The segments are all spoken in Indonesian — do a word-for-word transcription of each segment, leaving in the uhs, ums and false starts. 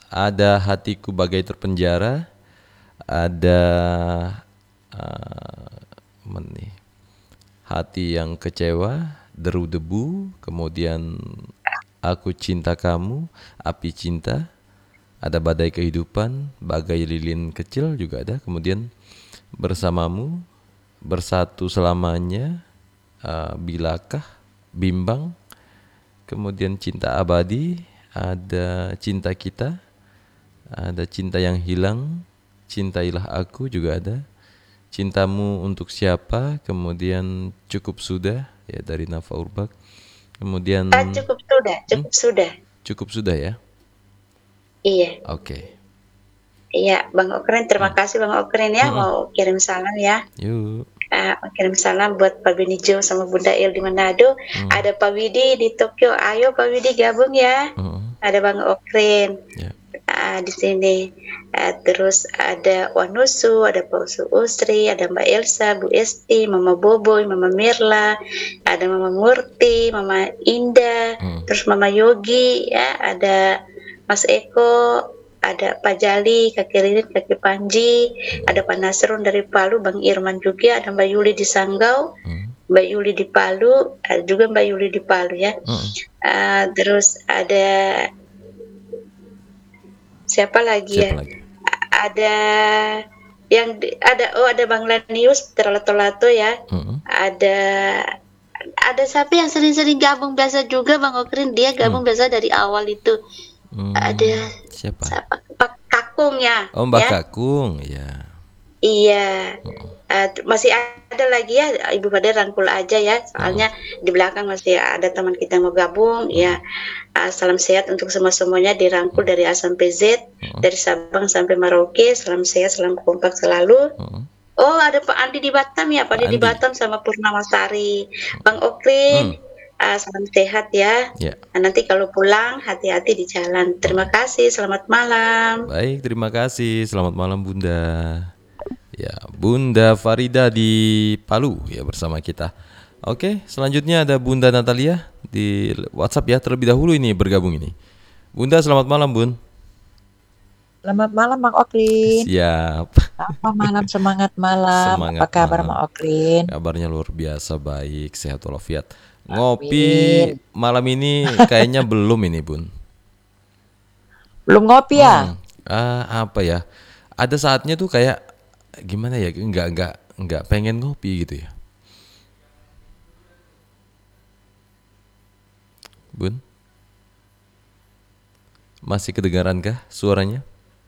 ada hatiku bagai terpenjara, ada uh, mana nih? Hati yang kecewa, deru debu, kemudian aku cinta kamu, api cinta, ada badai kehidupan, bagai lilin kecil juga ada, kemudian bersamamu, bersatu selamanya, uh, bilakah, bimbang, kemudian cinta abadi, ada cinta kita, ada cinta yang hilang, cintailah aku juga ada, cintamu untuk siapa, kemudian cukup sudah ya dari Nafa Urbak, kemudian Ah, cukup sudah, hmm, cukup sudah. cukup sudah ya. Iya, Oke. Okay. iya, Bang Okren. Terima Hmm. kasih Bang Okren ya, Hmm. mau kirim salam ya. Yuk. Uh, kirim salam buat Pak Benijo sama Bunda Il di Manado. Hmm. Ada Pak Widi di Tokyo. Ayo Pak Widi gabung ya. Hmm. Ada Bang Okren Ya. uh, di sini. Uh, terus ada Wanusu, ada Pak Usu Usri, ada Mbak Elsa, Bu Esti, Mama Boboy, Mama Mirla, ada Mama Murti, Mama Indah, Hmm. terus Mama Yogi, ya, ada Mas Eko, ada Pak Jali, Kakek Ririn, Kakek Panji, ada Pak Nasrun dari Palu, Bang Irman juga, ada Mbak Yuli di Sanggau, Hmm. Mbak Yuli di Palu, ada juga Mbak Yuli di Palu ya. Hmm. Uh, terus ada siapa lagi ya? Siapa lagi? Ada yang di, ada oh ada Bang Lanius Terlato-lato ya. Hmm. Ada ada siapa yang sering-sering gabung biasa juga Bang Okrin, dia Hmm. gabung biasa dari awal itu. Ada Hmm. Siapa? siapa? Pak Kakung ya, Oh, Mbak ya. Kakung, ya. Iya. Hmm. Uh, masih ada lagi ya Ibu Pada rangkul aja ya, Hmm. soalnya di belakang masih ada teman kita mau gabung Hmm. ya. Uh, salam sehat untuk semua-semuanya dirangkul dari A sampai Z, Hmm. dari Sabang sampai Merauke. Salam sehat, salam kompak selalu. Hmm. Oh, ada Pak Andi di Batam ya, Pak Pak Andi di Andi. Batam sama Purnamasari. Bang Hmm. Okrin, uh, salam sehat ya. Ya. Nah, nanti kalau pulang hati-hati di jalan. Terima Hmm. kasih, selamat malam. Baik, terima kasih. Selamat malam Bunda. Ya, Bunda Farida di Palu ya bersama kita. Oke, selanjutnya ada Bunda Natalia di WhatsApp ya, terlebih dahulu ini bergabung ini. Bunda, selamat malam Bun. Selamat malam Bang Okrin. Siap. Apa malam, semangat malam. Semangat Apa kabar malam. Bang Okrin? Kabarnya luar biasa baik, sehat walafiat. Ngopi Amin. malam ini kayaknya belum ini Bun. Belum ngopi ya? Hmm, ah, apa ya? Ada saatnya tuh kayak gimana ya? Enggak enggak enggak pengen ngopi gitu ya. Bun, masih kedengaran kah suaranya?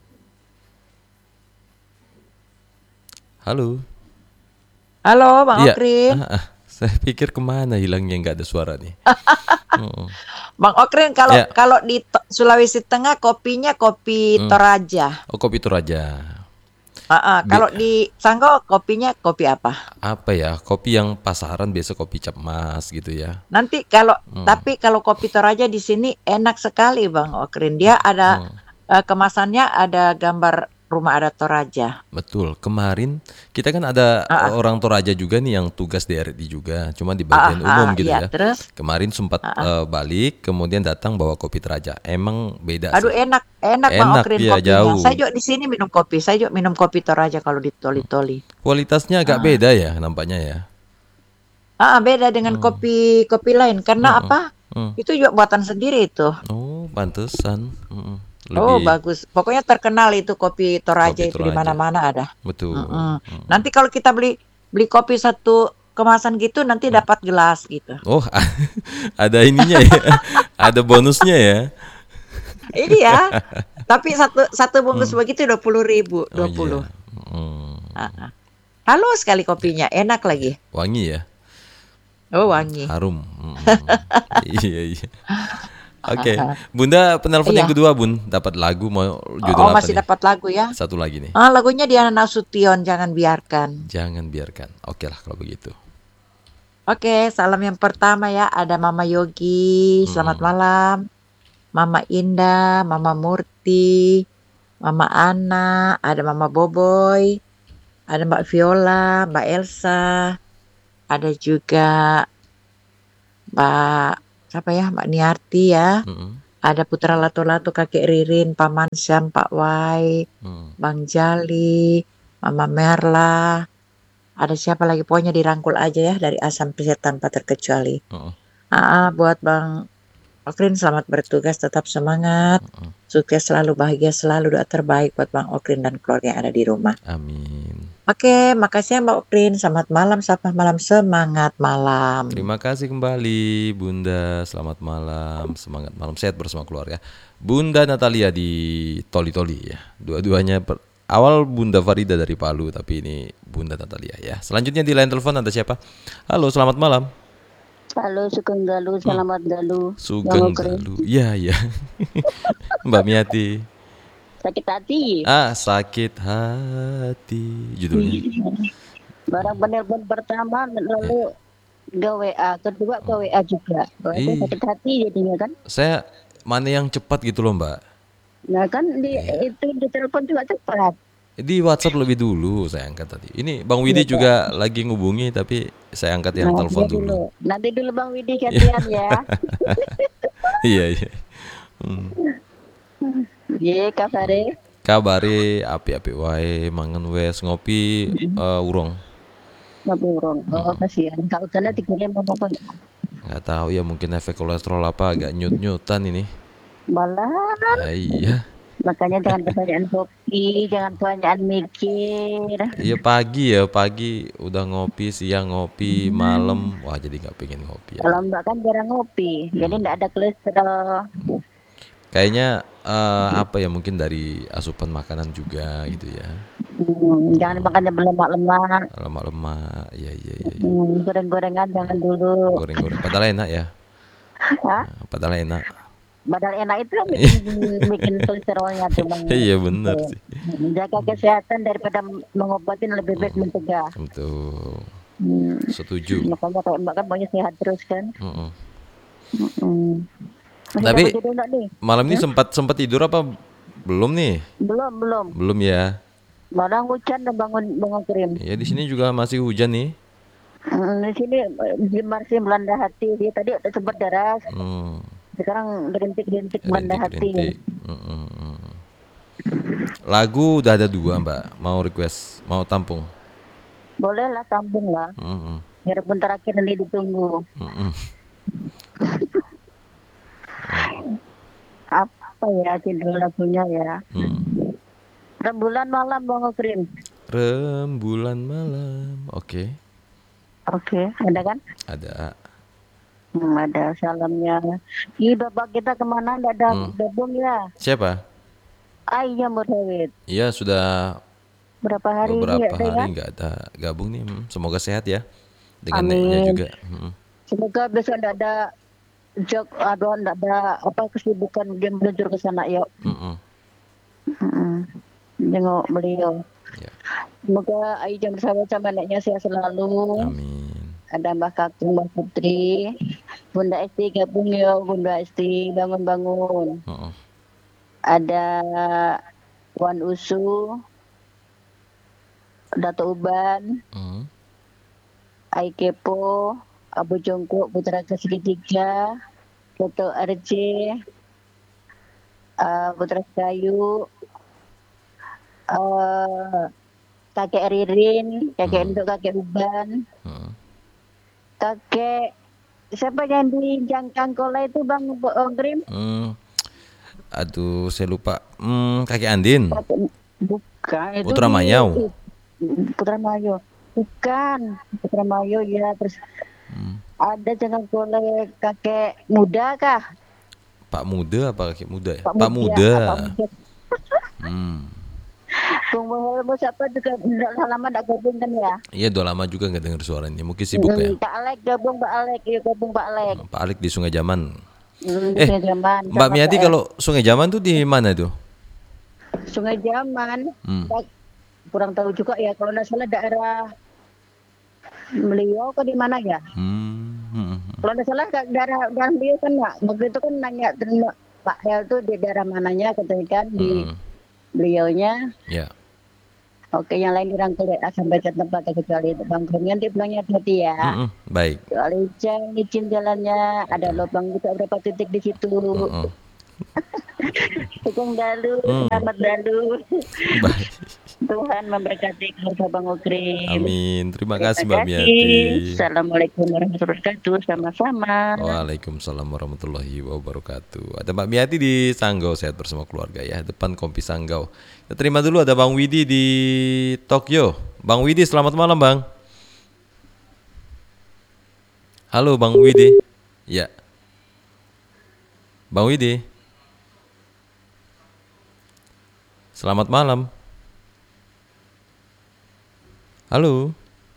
Halo. Halo Bang Iya. Okrin. Ah, ah, saya pikir kemana hilangnya nggak ada suara nih. Hmm. Bang Okrin, kalau Ya. kalau di to- Sulawesi Tengah kopinya kopi Hmm. Toraja. Oh, kopi Toraja. Ah, ah. Bi- Kalau di Sanggau kopinya kopi apa? apa ya? Kopi yang pasaran biasa kopi cap mas gitu ya. Nanti kalau Hmm. tapi kalau kopi Toraja di sini enak sekali Bang Okrin. Dia ada Hmm. eh, kemasannya ada gambar rumah adat Toraja. Betul. Kemarin kita kan ada Ah, ah. orang Toraja juga nih yang tugas di R I juga, cuma di Ah, bagian ah, umum ah, gitu iya. ya. Terus, Kemarin sempat ah, ah. eh, balik, kemudian datang bawa kopi Toraja. Emang beda Aduh sih. enak, enak Bang Enak Okrin ya, kopinya. Saya jauh. juga di sini minum kopi. Saya juga minum kopi Toraja kalau di Toli-Toli. Kualitasnya agak Ah, beda ya nampaknya ya. ah, beda dengan Hmm. kopi kopi lain karena Mm-mm. apa? Hmm. Itu juga buatan sendiri itu. Oh, pantesan. Mm-mm. Oh, Lebih bagus. Pokoknya terkenal itu kopi Toraja kopi itu di Toraja. mana-mana ada. Betul. Mm-mm. Mm-mm. Nanti kalau kita beli beli kopi satu kemasan gitu nanti dapat gelas gitu. Oh, ada ininya ya. Ada bonusnya ya. Iya. Tapi satu satu bungkus Hmm. begitu dua puluh ribu, Oh dua puluh. iya. Hmm. Ah, ah. Halus sekali kopinya, enak lagi. Wangi ya. Oh, wangi. Harum. Mm-mm. Iya, iya. Oke, Bunda penelpon yang Iya. kedua Bun, dapat lagu mau judul Oh, apa masih nih? dapat lagu ya? Satu lagi nih. Ah, lagunya Diana Nasution, Jangan Biarkan. Jangan biarkan. Oke lah kalau begitu. Oke, salam yang pertama ya, ada Mama Yogi, selamat Mm-mm. malam. Mama Indah, Mama Murti, Mama Ana, ada Mama Boboy, ada Mbak Viola, Mbak Elsa, ada juga Mbak siapa ya, Mbak Niarti ya, Mm-mm. ada Putra Lato-Lato, Kakek Ririn, Paman Syam, Pak Wai, Hmm. Bang Jali, Mama Merla, ada siapa lagi, pokoknya dirangkul aja ya dari A sampai Z tanpa terkecuali. Heeh. Ah, buat Bang Okrin selamat bertugas, tetap semangat, Heeh. sukses selalu, bahagia selalu, doa terbaik buat Bang Okrin dan keluarga yang ada di rumah. Amin. Oke, makasih ya Mbak Okrin. Selamat malam, selamat malam, semangat malam. Terima kasih kembali Bunda, selamat malam, semangat malam, sehat bersama keluarga. Bunda Natalia di Toli-Toli ya, dua-duanya per- awal Bunda Farida dari Palu, tapi ini Bunda Natalia ya. Selanjutnya di line telepon ada siapa? Halo, selamat malam. Halo Sugeng Galuh, selamat Galuh. Bang Sugeng Okrin. Galuh, iya ya. Mbak Miati. Sakit hati. Ah, sakit hati judulnya. Barang penelpon pertama lalu ke W A, kedua ke W A juga. Berarti Ih. sakit hati jadinya kan. Saya mana yang cepat gitu loh Mbak. Nah kan di itu di telepon juga cepat. Di WhatsApp lebih dulu saya angkat tadi. Ini Bang Widi Iya, juga lagi ngubungi tapi saya angkat yang Nah, telepon dia dulu. Nanti dulu Bang Widi gantian ya. Iya iya. Hmm. Iya, kabare. Kabare api-api wae mangan wes ngopi eh, urung. Ngopi urung. Oh, kasihan. Kau sana dikirim apa? Nggak tahu ya mungkin efek kolesterol apa agak nyut-nyutan ini. Malah Ah, iya. makanya jangan kebanyakan kopi, jangan kebanyakan mikir. Iya pagi ya pagi udah ngopi siang ngopi malam wah jadi nggak pengen ngopi ya. Kalau Mbak kan jarang ngopi, jadi enggak ada kolesterol. Kayaknya eh, apa ya mungkin dari asupan makanan juga gitu ya. Hmm, jangan makannya berlemak-lemak. Lemak-lemak, iya iya iya. iya. Hmm, goreng-gorengan jangan dulu. Goreng-goreng, padahal enak ya. Hah? Nah, padahal enak. Padahal enak itu yang bikin, bikin kolesterolnya tuh Bang. Iya benar Tuh. sih. Menjaga kesehatan daripada mengobatin lebih baik mencegah. Betul. Hmm. Setuju. Makanya kayak Mbak kan maunya sehat terus kan. Mm-mm. Hmm. Masih Tapi dapat tidur nggak nih? malam ini sempat sempat tidur apa belum nih? Belum, belum. Belum ya. Malah hujan dan bangun bangun krim. Ya di sini juga masih hujan nih. Hmm, di sini eh, masih melanda hati. Dia tadi ada sempat deras. Hmm. Sekarang berintik-berintik melanda hati. Rintik-rintik. Mm-mm. Lagu udah ada dua Mbak. Mau request, mau tampung. Boleh lah, tampung lah. Mm-mm. Biarpun terakhir nanti ditunggu. Mm-mm. Apa ya judul lagunya ya? Mm. Rembulan malam Bang Okrin. Rembulan malam. Oke. Oke, ada kan? Ada. Hmm, ada salamnya. Ih, bapak kita kemana? Nggak ada Hmm. gabung ya? Siapa? Ayah Murhawid. Iya sudah Berapa hari ini beberapa nggak ada ya? hari nggak ada gabung nih. Hmm, semoga sehat ya. Dengan Amin. neknya juga. Hmm. Semoga besok nggak ada jok, aduh nggak ada apa kesibukan dia meluncur ke sana yuk. Mm-mm. Mm-mm. Jenguk beliau. Ya. Semoga Aijah bersama sama neneknya sehat selalu. Amin. Ada Mbak Kakung, Mbak Putri, Bunda Esti gabung ya, Bunda Esti bangun-bangun. Mm-mm. Ada Wan Usu, Dato Uban, Mm. Ai Kepo, Abu Jongkok, Putra Kesegitiga, Dato R J, uh, Putra Kayu, uh, Kakek Ririn, Kakek Hmm. Induk, Kakek Uban, Mm. Kakek siapa yang di Jangkangkola itu Bang Okrin? Mm. Aduh saya lupa. Hmm, Kakek Andin. Bukan itu Putra di- Mayau. Putra Mayo. Bukan Putra Mayo ya, terus Hmm. ada Jangkangkola kakek muda kah? Pak Muda apa kakek muda ya? Pak Pak Muda, Muda. Pak Muda. Hmm. Bung Muhammad siapa juga udah lama enggak gabung kan ya? Iya udah lama juga nggak dengar suaranya. Mungkin sibuk ya. Hmm, Pak Alek gabung, Pak Alek, ya gabung Pak Alek. Pak Alik di Sungai Jaman. Hmm, di Eh, Sungai Jaman. Mbak Sama Miati Pak- kalau Sungai Jaman tuh di mana tuh? Sungai Jaman. Hmm. Pak- kurang tahu juga ya, kalau nggak salah daerah beliau ke di mana ya? Hmm. hmm, hmm. Kalau nggak salah ke daerah daerah beliau kan nggak, waktu itu kan nanya terima Pak Hel tuh di daerah mananya, katanya kan di Hmm. beliaunya. Ya. Oke, yang lain dirangkul ya sampai ke tempat kecuali itu Bang Krim, nanti pulangnya hati ya. Mm-mm. Baik. Soal licin, licin jalannya, ada lubang juga berapa titik di situ. Mm-mm. Sugeng dalu, Hmm. selamat dalu. Baik. Tuhan memberkati keluarga Bang Ukrim. Amin. Terima Terima kasih Mbak kasih. Miati. Assalamualaikum warahmatullahi wabarakatuh. Sama-sama. Waalaikumsalam warahmatullahi wabarakatuh. Ada Mbak Miati di Sanggau, sehat bersama keluarga ya, depan Kompi Sanggau. Kita terima dulu ada Bang Widi di Tokyo. Bang Widi, selamat malam Bang. Halo Bang Widi. Ya. Bang Widi. Selamat malam. Halo.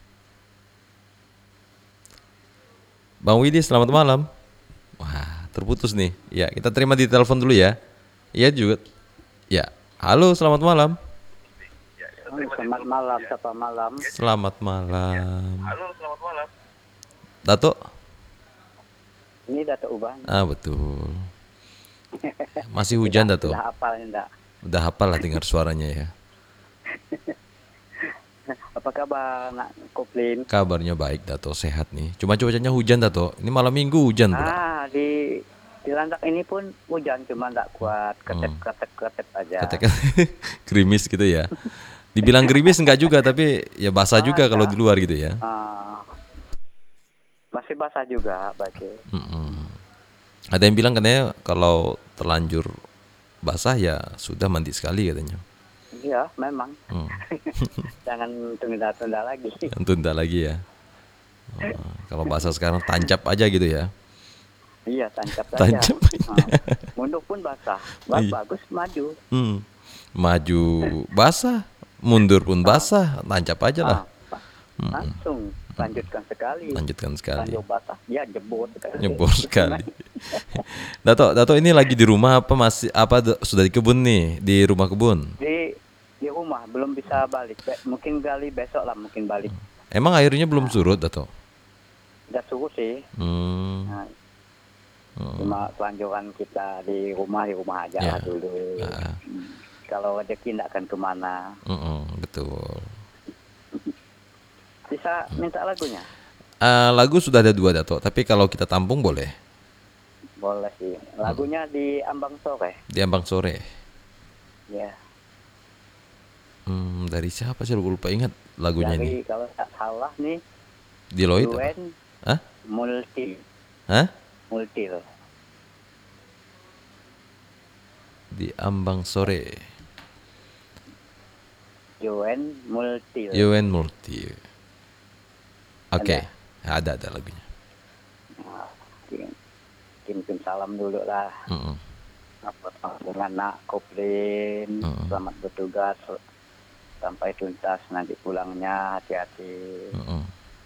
Bang Widi, selamat malam. Wah, terputus nih. Ya, kita terima di telepon dulu ya. Iya juga. Ya. Halo, selamat malam. Selamat malam, siapa malam? Selamat malam. Halo, selamat malam. Dato? Ini Dato Uban. Ah, betul. Masih hujan Dato? Sudah hafal enggak? Udah hafal lah dengar suaranya ya. Apa kabar nak Koplin? Kabarnya baik Dato, sehat nih. Cuma cuacanya hujan Dato. Ini malam minggu hujan pula. Ah, di di Landak ini pun hujan cuma enggak kuat, ketep-ketep-ketep aja. Katakan gerimis gitu ya. Dibilang gerimis enggak juga, tapi ya basah juga kalau di luar gitu ya. Ah, masih basah juga, bagi. Mm-mm. Ada yang bilang katanya kalau terlanjur basah ya sudah mandi sekali katanya. Iya, memang. Hmm. Jangan tunda-tunda lagi. Yang tunda lagi ya. Oh, kalau basah sekarang tancap aja gitu ya. Iya, tancap saja. Tancap. Ah, mundur pun basah. Bas, Iya. bagus maju. Hmm. Maju basah, mundur pun basah, tancap aja lah. Ah, langsung lanjutkan sekali. Lanjutkan sekali. Lanjut basah, ya jebur sekali. Nyebor sekali. Dato, Dato ini lagi di rumah apa masih apa d- sudah di kebun nih, di rumah kebun? Di di rumah belum bisa balik. Be- mungkin kali besok lah mungkin balik. Emang airnya belum surut Dato? Udah suruh sih. Hmm. Nah, cuma kelanjuran kita di rumah di rumah aja Ya. lah dulu. Ah. Hmm. Kalau rezeki tidak akan kemana. Mm-mm, betul. Bisa minta lagunya? Ah, lagu sudah ada dua Dato, tapi kalau kita tampung boleh. Boleh sih. Lagunya di Ambang Sore. Di Ambang Sore. Ya. Hmm, dari siapa sih? Lupa ingat lagunya Dari ini. kalau tak salah nih Di Lloyd apa? Yuen Hah? Multi Hah? Multil. Di Ambang Sore. Yuen Multil. Yuen Multi. Oke, ada ada lagunya. Nah, kirim, kirim salam dulu lah. Mm-mm. Apa dengan nak Koplin. Mm-mm. Selamat bertugas sampai tuntas nanti pulangnya, hati-hati. Mm-mm.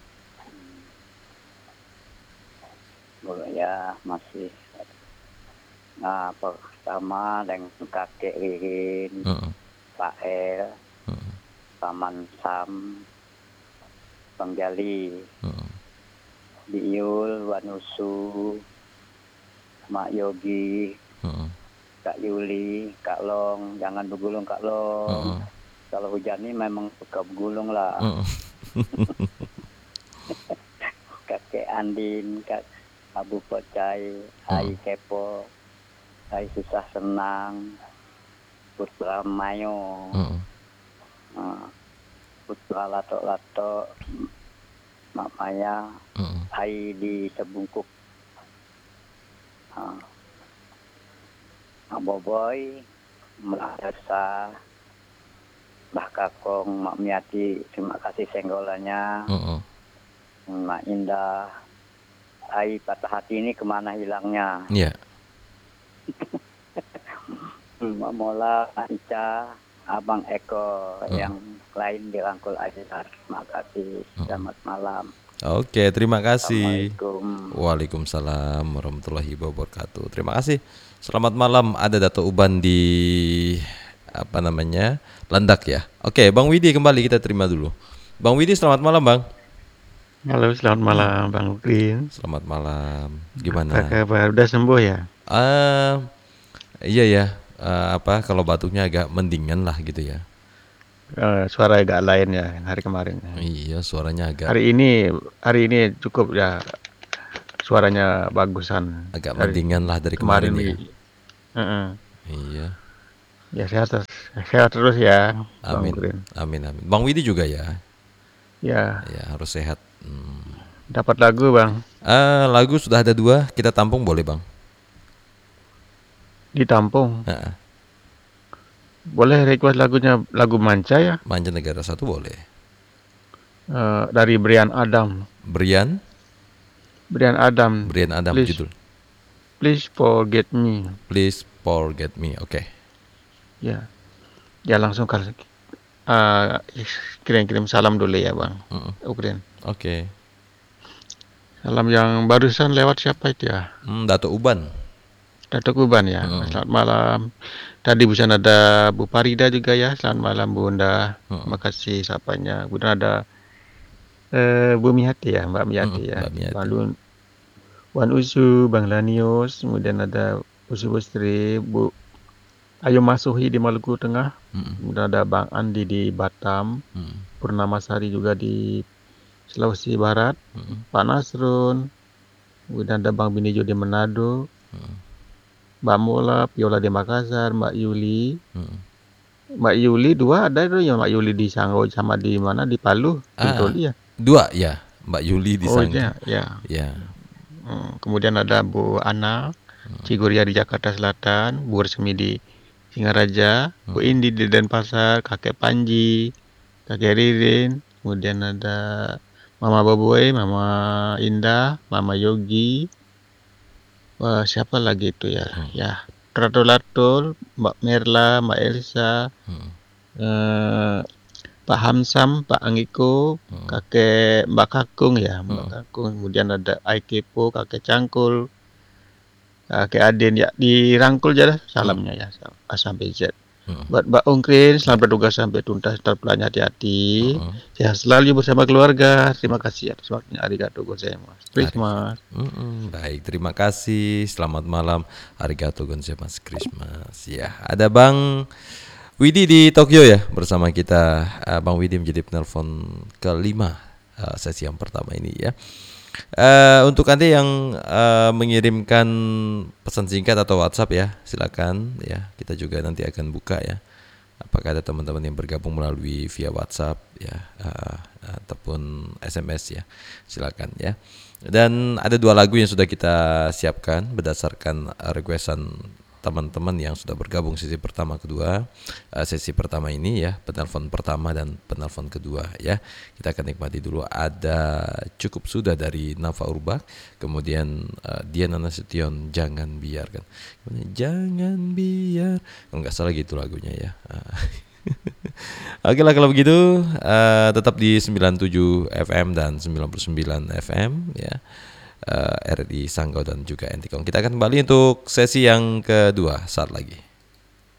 Boleh ya masih. Nah pertama dengan kakek Ririn, Mm-mm. Pak El, Mm-mm. Paman Sam, Bang Jali, Mm-mm. Biul, Wanusu, Mak Yogi, Mm-mm. Kak Yuli, Kak Long, jangan bergulung Kak Long. Mm-mm. Kalau hujan ini memang suka bergulung lah. Mm-mm. Kakek Andin, Kak Abu Pocai, Ai Kepo, Ai Susah Senang, Putra Mayo, Mm-mm. uh, Putra Lato-Lato, Mak Maya, Mm-mm. Ai di Sebungkuk, uh, Mak Boboy, Mak Desa, Mbah Kakong, Mak Miati, terima kasih senggolannya, Mm-mm. Mak Indah, Ai patah hati ini kemana hilangnya? Iya. Mak Mola, Mak Ica, Abang Eko, yang lain dirangkul aja. Terima kasih. Selamat malam. Oke, terima kasih. Assalamualaikum. Waalaikumsalam warahmatullahi wabarakatuh. Terima kasih. Selamat malam. Ada Dato Uban di apa namanya? Landak ya. Oke, Bang Widi kembali kita terima dulu. Bang Widi, selamat malam, Bang. Halo, selamat malam Bang Ukrin. Selamat malam. Apa Gimana? kabar? Udah sembuh ya? Ah, iya ya. Ah, apa kalau batuknya agak mendingan lah gitu ya. Eh, suara agak lain ya hari kemarin. Iya, suaranya agak Hari ini hari ini cukup ya suaranya bagusan. agak Dari mendingan lah dari kemarin kemarin ya. wi- Heeh. Iya. Ya sehat terus, sehat terus ya, Bang Amin. Ukrin. Amin amin. Bang Widi juga ya. Ya, Ya harus sehat. Hmm. dapat lagu Bang, Ah, lagu sudah ada dua, kita tampung boleh bang? ditampung. Nah, Boleh request lagunya lagu Manca ya, Mancanegara satu boleh. eh, dari Brian Adam. Brian, Brian Adam, Brian Adam please, judul. please forget me. Please forget me. Oke. Ya, ya langsung kali. Uh, kirim-kirim salam dulu ya Bang Mm-mm. Ukrin. Oke. Salam yang barusan lewat siapa itu ya? Hmm, Dato Uban. Datuk Uban ya. Mm-mm. Selamat malam. Tadi busan ada Bu Parida juga ya. Selamat malam Bunda. Mm-mm. Terima kasih sapanya. Kemudian ada eh, Bu Miyati ya, Mbak Miyati Mm-mm, ya. Mbak Miyati. Bang Lun, Wan Usu, Bang Lanius, kemudian ada Usu Bustri, Bu Ayu Masuhi di Maluku Tengah. Mm-mm. Kemudian ada Bang Andi di Batam, Mm-mm. Purnamasari juga di Sulawesi Barat, Mm-mm. Pak Nasrun, kemudian ada Bang Binijo di Manado, Mm-mm. Mbak Mola, Piola di Makassar, Mbak Yuli, Mm-mm. Mbak Yuli dua ada itu ya, Mbak Yuli di Sanggau sama di mana di Palu, Ah, Bintoli ya. dua ya, Mbak Yuli di Oh Sangka. iya, ya. Ya. Hmm, kemudian ada Bu Ana, Ciguria di Jakarta Selatan, Bu Resmi di Singaraja, Bu Indi di Denpasar, Kakek Panji, Kakek Ririn, kemudian ada Mama Boboy, Mama Indah, Mama Yogi, wah siapa lagi itu ya, Hmm. ya Ratul-Ratul, Mbak Merla, Mbak Elsa, Hmm. eh, Pak Hamsam, Pak Angiko, Hmm. kakek Mbak Kakung ya, Mbak Hmm. Kakung, kemudian ada Aikepo, kakek Cangkul, kakek Aden ya, dirangkul aja dah salamnya ya, A sampai Z. Hmm. Buat Mbak Ongkrin, selamat bertugas sampai tuntas, terpelanya hati-hati, Hmm. sehat selalu bersama keluarga. Terima kasih atas waktunya, arigato gozaimasu. Christmas. Mm-mm, baik, terima kasih. Selamat malam. Arigato gozaimasu. Christmas. Ya, ada Bang Widi di Tokyo ya bersama kita. Uh, Bang Widi menjadi penelpon kelima uh, sesi yang pertama ini ya. Uh, untuk Anda yang uh, mengirimkan pesan singkat atau WhatsApp ya, silakan ya. Kita juga nanti akan buka ya. Apakah ada teman-teman yang bergabung melalui via WhatsApp ya uh, ataupun S M S ya, silakan ya. Dan ada dua lagu yang sudah kita siapkan berdasarkan requestan teman-teman yang sudah bergabung sesi pertama kedua, uh, sesi pertama ini ya, penelpon pertama dan penelpon kedua ya. Kita akan nikmati dulu, ada Cukup Sudah dari Nafa Urbach, kemudian uh, Dian Nasution, Jangan Biarkan, kemudian Jangan Biar, kalau nggak salah gitu lagunya ya. Oke lah kalau begitu, uh, tetap di sembilan puluh tujuh F M dan sembilan puluh sembilan F M ya. Uh, R R I Sanggau dan juga Entikong. Kita akan kembali untuk sesi yang kedua saat lagi.